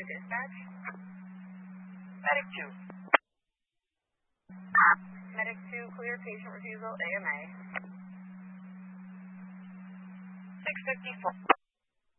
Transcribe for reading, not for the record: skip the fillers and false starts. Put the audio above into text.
dispatch. Medic 2. Medic 2, clear patient refusal, AMA. 654.